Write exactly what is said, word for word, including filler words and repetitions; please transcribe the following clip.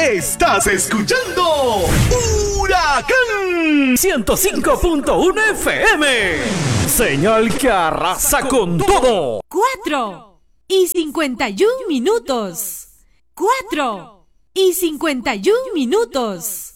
Estás escuchando Huracán ciento cinco punto uno F M. Señal que arrasa con todo. Cuatro y cincuenta y un minutos. Cuatro y cincuenta y un minutos.